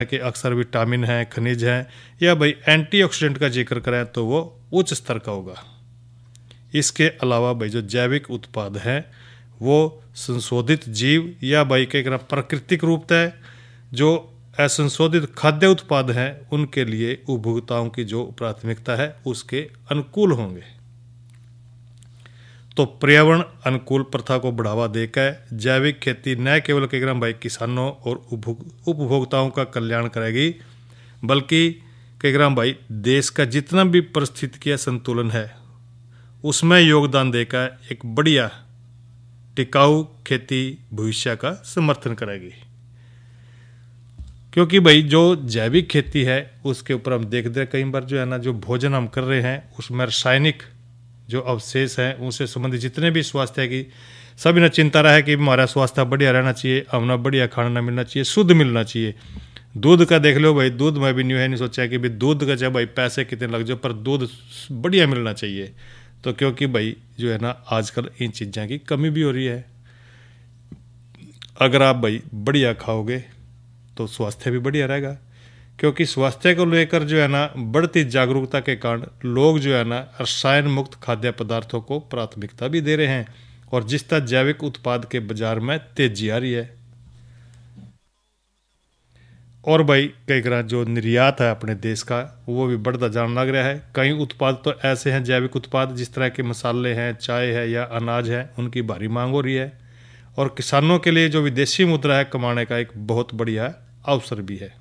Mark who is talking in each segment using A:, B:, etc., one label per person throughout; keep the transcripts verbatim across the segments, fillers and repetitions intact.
A: कि अक्सर विटामिन है, खनिज है या भाई एंटीऑक्सीडेंट का जिक्र करें तो वो उच्च स्तर का होगा। इसके अलावा भाई जो जैविक उत्पाद हैं वो संशोधित जीव या भाई के प्राकृतिक रूप है जो असंशोधित खाद्य उत्पाद हैं उनके लिए उपभोक्ताओं की जो प्राथमिकता है उसके अनुकूल होंगे। तो पर्यावरण अनुकूल प्रथा को बढ़ावा देकर जैविक खेती न केवल के ग्राम भाई किसानों और उपभोक्ताओं का कल्याण करेगी बल्कि के ग्राम भाई देश का जितना भी पारिस्थितिकीय संतुलन है उसमें योगदान देकर एक बढ़िया टिकाऊ खेती भविष्य का समर्थन करेगी। क्योंकि भाई जो जैविक खेती है उसके ऊपर हम देखते हैं कई बार जो है ना जो भोजन हम कर रहे हैं उसमें रासायनिक जो अवशेष हैं उनसे संबंधित जितने भी स्वास्थ्य की सभी ने चिंता रहा है कि हमारा स्वास्थ्य बढ़िया रहना चाहिए, हमें बढ़िया खाना मिलना चाहिए, शुद्ध मिलना चाहिए। दूध का देख लो भाई, दूध में भी न्यू है नहीं सोचा कि भाई दूध का जब भाई पैसे कितने लग जाए पर दूध बढ़िया मिलना चाहिए। तो क्योंकि भाई जो है ना आजकल इन चीज़ों की कमी भी हो रही है। अगर आप भाई बढ़िया खाओगे तो स्वास्थ्य भी बढ़िया रहेगा, क्योंकि स्वास्थ्य को लेकर जो है ना बढ़ती जागरूकता के कारण लोग जो है ना रसायन मुक्त खाद्य पदार्थों को प्राथमिकता भी दे रहे हैं और जिस तरह जैविक उत्पाद के बाजार में तेजी आ रही है। और भाई कई तरह जो निर्यात है अपने देश का वो भी बढ़ता जाने लग रहा है। कई उत्पाद तो ऐसे हैं जैविक उत्पाद जिस तरह के मसाले हैं, चाय है या अनाज है, उनकी भारी मांग हो रही है और किसानों के लिए जो विदेशी मुद्रा है कमाने का एक बहुत बढ़िया अवसर भी है।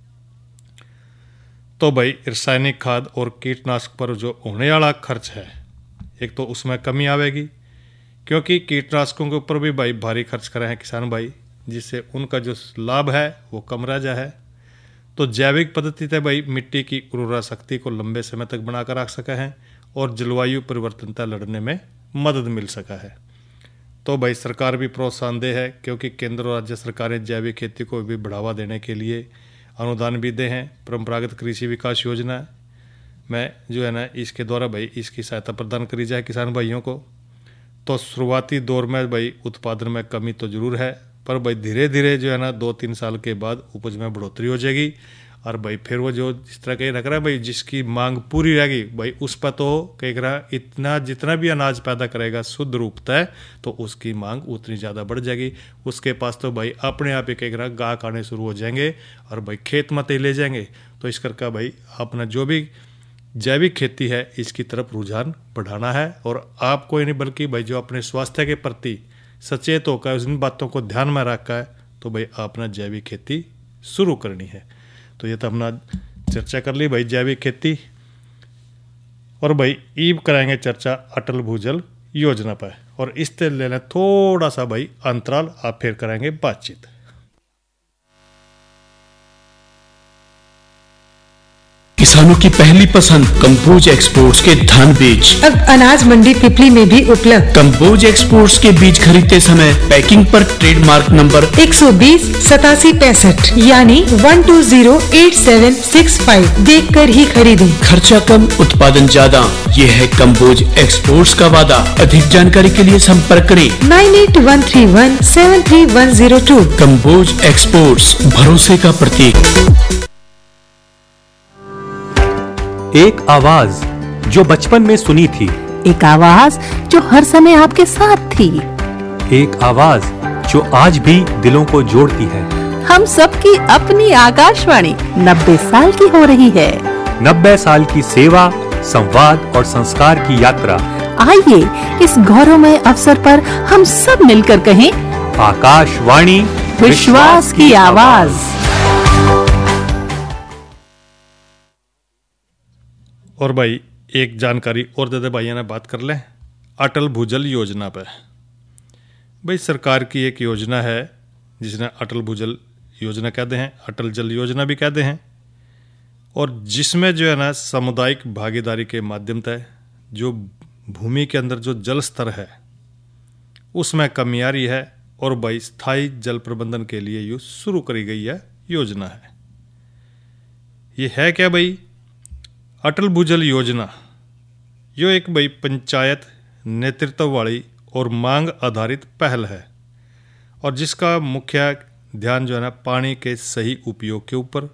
A: तो भाई रासायनिक खाद और कीटनाशक पर जो होने वाला खर्च है एक तो उसमें कमी आवेगी, क्योंकि कीटनाशकों के ऊपर भी भाई भारी खर्च कर रहे हैं किसान भाई, जिससे उनका जो लाभ है वो कम रह जा है। तो जैविक पद्धति से भाई मिट्टी की उर्वरा शक्ति को लंबे समय तक बनाकर रख सका है और जलवायु परिवर्तन से लड़ने में मदद मिल सका है। तो भाई सरकार भी प्रोत्साहन दे है, क्योंकि केंद्र और राज्य सरकारें जैविक खेती को भी बढ़ावा देने के लिए अनुदान भी दे हैं। परंपरागत कृषि विकास योजना में जो है ना इसके द्वारा भाई इसकी सहायता प्रदान करी जाए किसान भाइयों को। तो शुरुआती दौर में भाई उत्पादन में कमी तो जरूर है, पर भाई धीरे धीरे जो है ना दो तीन साल के बाद उपज में बढ़ोतरी हो जाएगी और भाई फिर वो जो जिस तरह के रख रहा है भाई जिसकी मांग पूरी रहेगी भाई उस पर तो कह रहा इतना जितना भी अनाज पैदा करेगा शुद्ध रूप है तो उसकी मांग उतनी ज़्यादा बढ़ जाएगी। उसके पास तो भाई अपने आप ही कह रहा गाहक आने शुरू हो जाएंगे और भाई खेत मत ही ले जाएंगे। तो इस करके भाई अपना जो भी जैविक खेती है इसकी तरफ रुझान बढ़ाना है और आपको ही नहीं बल्कि भाई जो अपने स्वास्थ्य के प्रति सचेत होकर उन बातों को ध्यान में रखा है तो भाई अपना जैविक खेती शुरू करनी है। तो ये तो हमने चर्चा कर ली भाई जैविक खेती, और भाई ईब कराएंगे चर्चा अटल भूजल योजना पर, और इस तरह लेना थोड़ा सा भाई अंतराल, आप फिर कराएंगे बातचीत।
B: किसानों की पहली पसंद कंबोज एक्सपोर्ट्स के धान बीज
C: अब अनाज मंडी पिपली में भी उपलब्ध।
B: कंबोज एक्सपोर्ट्स के बीज खरीदते समय पैकिंग पर ट्रेडमार्क नंबर
C: एक सौ बीस सतासी पैंसठ यानी one two zero eight seven six five देख कर ही खरीदें।
B: खर्चा कम, उत्पादन ज्यादा, ये है कंबोज एक्सपोर्ट्स का वादा। अधिक जानकारी के लिए संपर्क करें
C: nine eight one three one seven three one zero to.
B: Kamboj exports, भरोसे का प्रतीक।
D: एक आवाज जो बचपन में सुनी थी,
E: एक आवाज जो हर समय आपके साथ थी,
D: एक आवाज जो आज भी दिलों को जोड़ती है।
E: हम सबकी अपनी आकाशवाणी नब्बे साल की हो रही है।
D: नब्बे साल की सेवा, संवाद और संस्कार की यात्रा।
E: आइए इस गौरवमय अवसर पर हम सब मिलकर कहें,
D: आकाशवाणी
E: विश्वास की आवाज।
A: और भाई एक जानकारी और दे दे भाइयों ने बात कर लें अटल भूजल योजना पर। भाई सरकार की एक योजना है जिसने अटल भूजल योजना कहते हैं, अटल जल योजना भी कहते हैं, और जिसमें जो है ना सामुदायिक भागीदारी के माध्यम से जो भूमि के अंदर जो जल स्तर है उसमें कमी आ रही है और भाई स्थायी जल प्रबंधन के लिए ये शुरू करी गई है योजना है। ये है क्या भाई अटल भूजल योजना? यो एक भाई पंचायत नेतृत्व वाली और मांग आधारित पहल है और जिसका मुख्य ध्यान जो है ना पानी के सही उपयोग के ऊपर